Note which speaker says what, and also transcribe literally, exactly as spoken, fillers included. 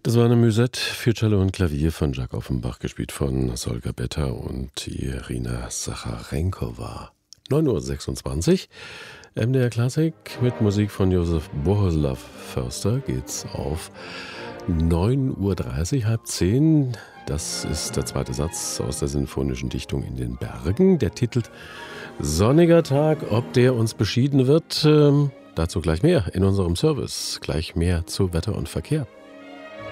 Speaker 1: Das war eine Musette für Cello und Klavier von Jacques Offenbach, gespielt von Solga Betta und Irina Sacharenkowa. neun Uhr sechsundzwanzig, M D R Klassik mit Musik von Josef Bohuslav Förster geht's auf neun Uhr dreißig, halb zehn. Das ist der zweite Satz aus der sinfonischen Dichtung In den Bergen. Der titelt Sonniger Tag, ob der uns beschieden wird. Ähm, dazu gleich mehr in unserem Service. Gleich mehr zu Wetter und Verkehr.